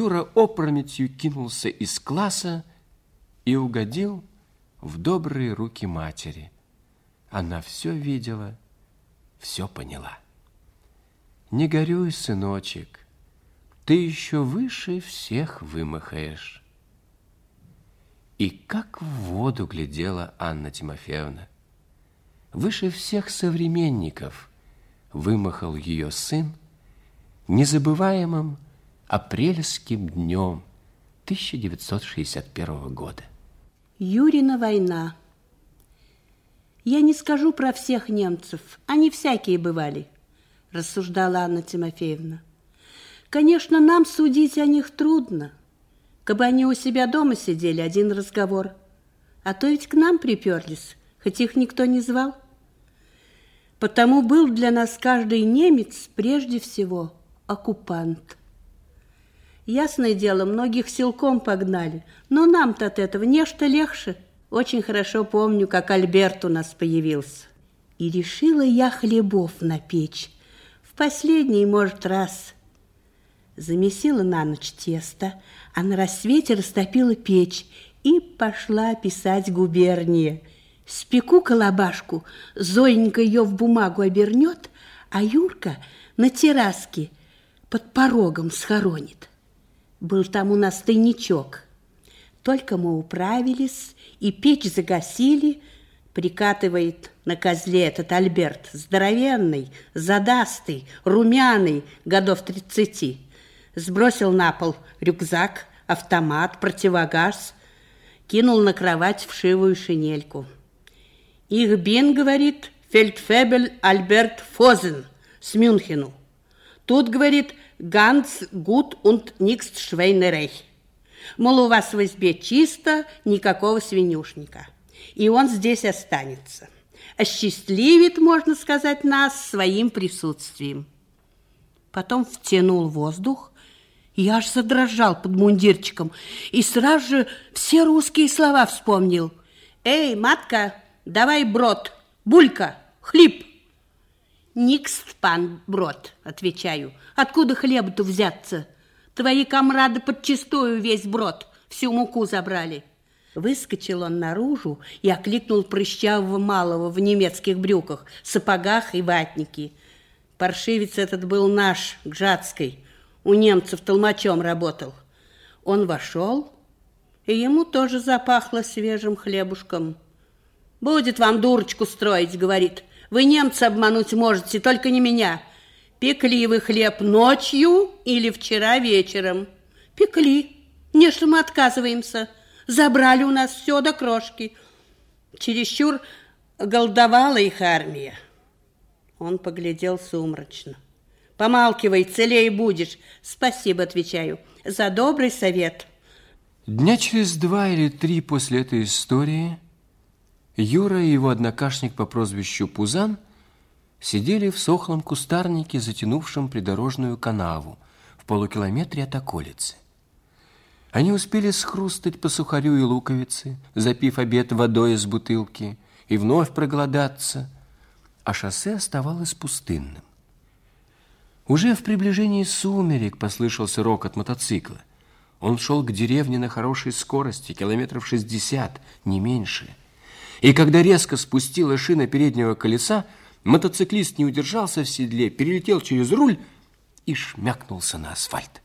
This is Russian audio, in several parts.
Юра опрометью кинулся из класса и угодил в добрые руки матери. Она все видела, все поняла. Не горюй, сыночек, ты еще выше всех вымахаешь. И как в воду глядела Анна Тимофеевна. Выше всех современников вымахал ее сын незабываемым апрельским днем 1961 года. Юрина война. Я не скажу про всех немцев, они всякие бывали, рассуждала Анна Тимофеевна. Конечно, нам судить о них трудно. Кабы они у себя дома сидели, один разговор. А то ведь к нам приперлись, хоть их никто не звал. Потому был для нас каждый немец прежде всего оккупант. Ясное дело, многих силком погнали, но нам-то от этого нечто легче. Очень хорошо помню, как Альберт у нас появился. И решила я хлебов напечь. В последний, может, раз. Замесила на ночь тесто, а на рассвете растопила печь и пошла писать губернии. Спеку колобашку, Зоенька ее в бумагу обернет, а Юрка на терраске под порогом схоронит. Был там у нас тайничок. Только мы управились и печь загасили, прикатывает на козле этот Альберт, здоровенный, задастый, румяный, годов 30. Сбросил на пол рюкзак, автомат, противогаз, кинул на кровать вшивую шинельку. «Их бин, — говорит, — фельдфебель Альберт Фозен с Мюнхену. Тут, — говорит, — ганц гуд und никст швейнерей. Мол, у вас в избе чисто, никакого свинюшника. И он здесь останется. Осчастливит, можно сказать, нас своим присутствием». Потом втянул воздух, и аж задрожал под мундирчиком, и сразу же все русские слова вспомнил. «Эй, матка, давай брод, булька, хлеб». «Никст, пан, брод», отвечаю. «Откуда хлеб-то взяться? Твои комрады подчистую весь брод, всю муку забрали». Выскочил он наружу и окликнул прыщавого малого в немецких брюках, сапогах и ватнике. Паршивец этот был наш, Гжатский, у немцев толмачом работал. Он вошел, и ему тоже запахло свежим хлебушком. «Будет вам дурочку строить, — говорит, — вы немца обмануть можете, только не меня. Пекли вы хлеб ночью или вчера вечером?» «Пекли. Не, что мы отказываемся. Забрали у нас все до крошки. Чересчур голодовала их армия». Он поглядел сумрачно. «Помалкивай, целее будешь». «Спасибо, — отвечаю, — за добрый совет». Дня через 2 или 3 после этой истории Юра и его однокашник по прозвищу Пузан сидели в сохлом кустарнике, затянувшем придорожную канаву в полукилометре от околицы. Они успели схрустать по сухарю и луковице, запив обед водой из бутылки, и вновь проголодаться, а шоссе оставалось пустынным. Уже в приближении сумерек послышался рокот мотоцикла. Он шел к деревне на хорошей скорости, километров 60, не меньше. И когда резко спустила шина переднего колеса, мотоциклист не удержался в седле, перелетел через руль и шмякнулся на асфальт.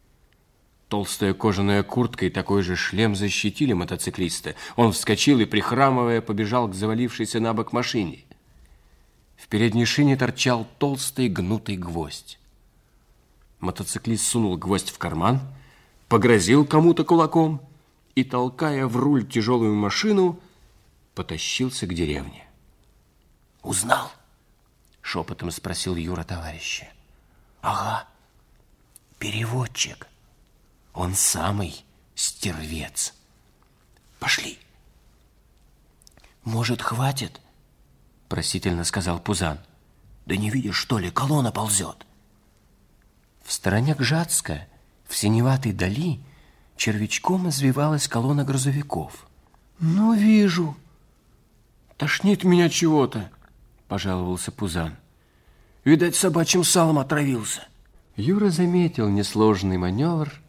Толстая кожаная куртка и такой же шлем защитили мотоциклиста. Он вскочил и, прихрамывая, побежал к завалившейся на бок машине. В передней шине торчал толстый гнутый гвоздь. Мотоциклист сунул гвоздь в карман, погрозил кому-то кулаком и, толкая в руль тяжелую машину, потащился к деревне. «Узнал?» — шепотом спросил Юра товарища. «Ага, переводчик. Он самый стервец. Пошли». «Может, хватит?» — просительно сказал Пузан. «Да не видишь, что ли, колонна ползет». В стороне Гжатска, в синеватой дали, червячком извивалась колонна грузовиков. «Ну, вижу. Тошнит меня чего-то», — пожаловался Пузан. «Видать, собачьим салом отравился». Юра заметил несложный маневр